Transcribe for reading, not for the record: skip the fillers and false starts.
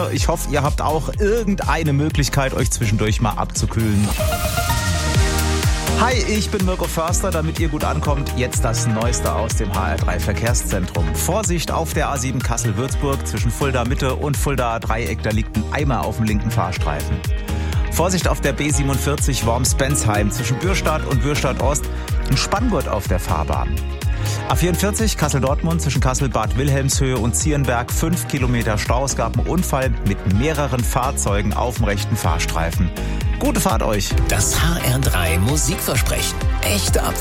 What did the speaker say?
Ich hoffe, ihr habt auch irgendeine Möglichkeit, euch zwischendurch mal abzukühlen. Hi, ich bin Mirko Förster. Damit ihr gut ankommt, jetzt das Neueste aus dem HR3 Verkehrszentrum. Vorsicht auf der A7 Kassel-Würzburg zwischen Fulda Mitte und Fulda Dreieck. Da liegt ein Eimer auf dem linken Fahrstreifen. Vorsicht auf der B47 Worms-Bensheim zwischen Bürstadt und Bürstadt Ost. Ein Spanngurt auf der Fahrbahn. A44 Kassel-Dortmund zwischen Kassel-Bad Wilhelmshöhe und Zierenberg 5 Kilometer Stau. Es gab einen Unfall mit mehreren Fahrzeugen auf dem rechten Fahrstreifen. Gute Fahrt euch. Das HR3 Musikversprechen. Echte